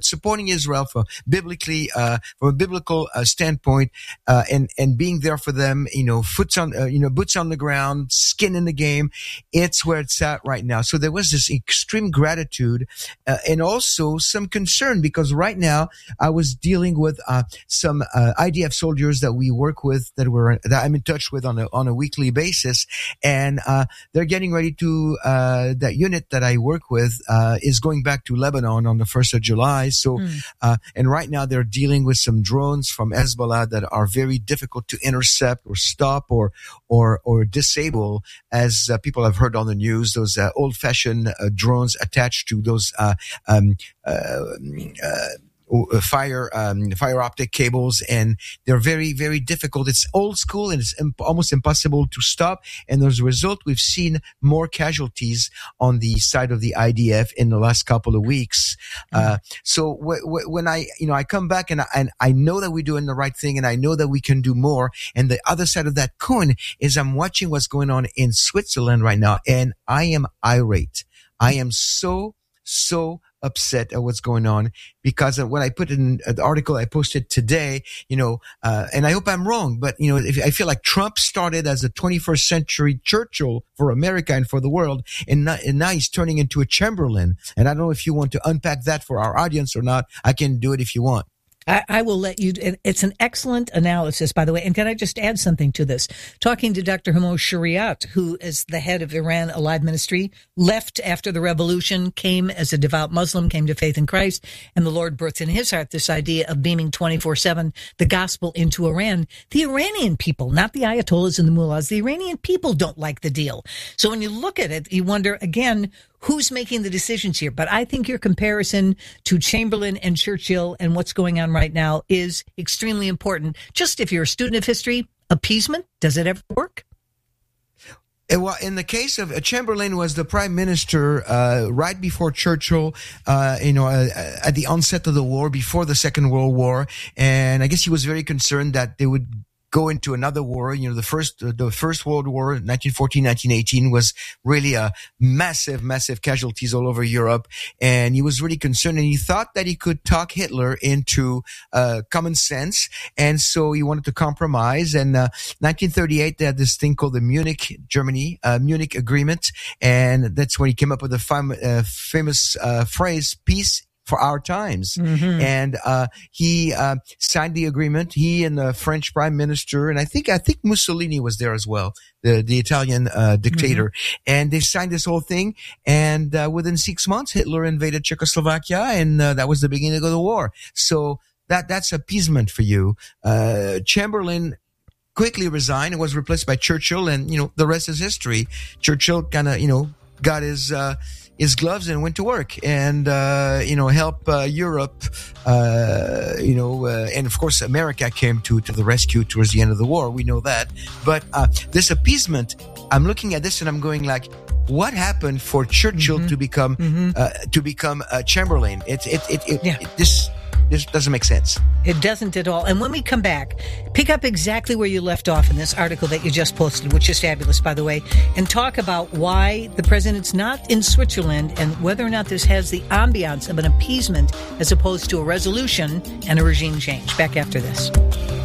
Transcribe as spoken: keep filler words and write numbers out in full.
supporting Israel for biblically, uh, from a biblical uh, standpoint, uh, and and being there for them, you know, foots on, uh, you know, boots on the ground, skin in the game. It's where it's at right now. So there was this extreme gratitude, uh, and also some concern, because right now I was dealing with uh, some uh, I D F soldiers that we work with, that were that I'm in touch with on a on a weekly basis, and uh, they're getting ready to uh, that unit that I work with uh, is going back to Lebanon on the first of July. So, mm. uh, and right now they're dealing with some drones from Hezbollah that are very difficult to intercept or stop or or or disable, as uh, people have heard on the news. Those uh, old-fashioned uh, drones attached to those uh, um, uh, uh, fire um, fiber optic cables, and they're very, very difficult. It's old school, and it's imp- almost impossible to stop. And as a result, we've seen more casualties on the side of the I D F in the last couple of weeks. Mm-hmm. Uh, so w- w- when I, you know, I come back and I, and I know that we're doing the right thing, and I know that we can do more. And the other side of that coin is I'm watching what's going on in Switzerland right now, and I am irate. I am so, so upset at what's going on, because when I put in the article I posted today, you know, uh, and I hope I'm wrong, but, you know, if, I feel like Trump started as a twenty-first century Churchill for America and for the world, and, not, and now he's turning into a Chamberlain. And I don't know if you want to unpack that for our audience or not. I can do it if you want. I, I will let you. It's an excellent analysis, by the way. And can I just add something to this? Talking to Doctor Hamo Shariat, who is the head of Iran Alive Ministry, left after the revolution, came as a devout Muslim, came to faith in Christ, and the Lord birthed in his heart this idea of beaming twenty-four seven the gospel into Iran. The Iranian people, not the Ayatollahs and the mullahs, the Iranian people don't like the deal. So when you look at it, you wonder, again, who's making the decisions here? But I think your comparison to Chamberlain and Churchill and what's going on right now is extremely important. Just if you're a student of history, appeasement, does it ever work? Well, in the case of uh, Chamberlain was the prime minister uh, right before Churchill, uh, you know, uh, at the onset of the war, before the Second World War, and I guess he was very concerned that they would go into another war. You know, the first, the first World War, nineteen fourteen, nineteen eighteen, was really a massive, massive casualties all over Europe. And he was really concerned, and he thought that he could talk Hitler into, uh, common sense. And so he wanted to compromise. And, uh, nineteen thirty-eight, they had this thing called the Munich, Germany, uh, Munich Agreement. And that's when he came up with the fam- uh, famous, uh, phrase, peace for our times. Mm-hmm. And, uh, he, uh, signed the agreement. He and the French prime minister, and I think, I think Mussolini was there as well, the, the Italian, uh, dictator. Mm-hmm. And they signed this whole thing. And, uh, within six months, Hitler invaded Czechoslovakia, and, uh, that was the beginning of the war. So that, that's appeasement for you. Uh, Chamberlain quickly resigned and was replaced by Churchill, and, you know, the rest is history. Churchill kind of, you know, got his, uh, his gloves and went to work and, uh, you know, help, uh, Europe, uh, you know, uh, and of course America came to, to the rescue towards the end of the war. We know that. But, uh, this appeasement, I'm looking at this and I'm going like, what happened for Churchill mm-hmm. to become, mm-hmm. uh, to become a Chamberlain? It, it, it, it, yeah. it this, This doesn't make sense. It doesn't at all. And when we come back, pick up exactly where you left off in this article that you just posted, which is fabulous, by the way, and talk about why the president's not in Switzerland and whether or not this has the ambiance of an appeasement as opposed to a resolution and a regime change. Back after this.